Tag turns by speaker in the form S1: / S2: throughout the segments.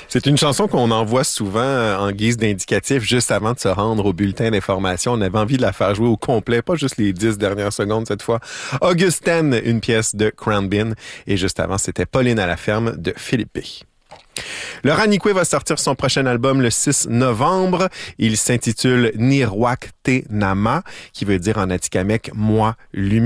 S1: C'est une chanson qu'on envoie souvent en guise d'indicatif juste avant de se rendre au bulletin d'information. On avait envie de la faire jouer au complet, pas juste les 10 dernières secondes cette fois. Augustine, une pièce de Crown Bin. Et juste avant, c'était Pauline à la ferme de Philippe B. Laurent Nicoué va sortir son prochain album le 6 novembre. Il s'intitule Nirwak Te Nama, qui veut dire en atikamekw « moi, lumière ».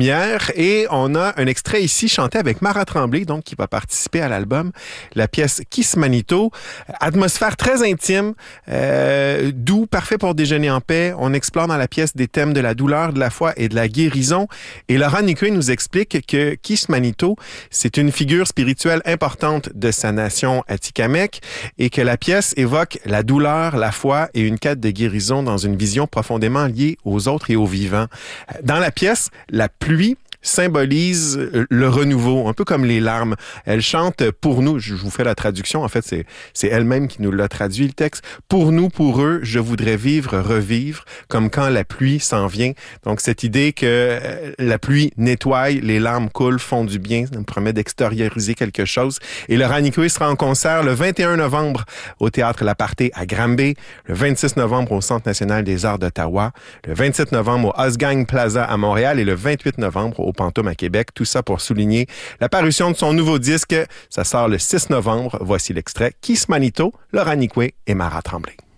S1: Et on a un extrait ici chanté avec Mara Tremblay, donc qui va participer à l'album. La pièce Kismanito, atmosphère très intime, doux, parfait pour déjeuner en paix. On explore dans la pièce des thèmes de la douleur, de la foi et de la guérison. Et Laurent Nicoué nous explique que Kismanito, c'est une figure spirituelle importante de sa nation atikamekw, et que la pièce évoque la douleur, la foi et une quête de guérison dans une vision profondément liée aux autres et aux vivants. Dans la pièce, la pluie symbolise le renouveau, un peu comme les larmes. Elle chante pour nous, je vous fais la traduction, en fait c'est elle-même qui nous l'a traduit le texte. Pour nous, pour eux, je voudrais vivre, revivre, comme quand la pluie s'en vient. Donc cette idée que la pluie nettoie, les larmes coulent, font du bien, ça nous promet d'extérioriser quelque chose. Et Laurent Nicoué sera en concert le 21 novembre au Théâtre L'Aparté à Granby, le 26 novembre au Centre national des arts d'Ottawa, le 27 novembre au Osgang Plaza à Montréal et le 28 novembre au Pantoum à Québec. Tout ça pour souligner la parution de son nouveau disque. Ça sort le 6 novembre. Voici l'extrait Kismanito, Laurent Nicoué et Mara Tremblay.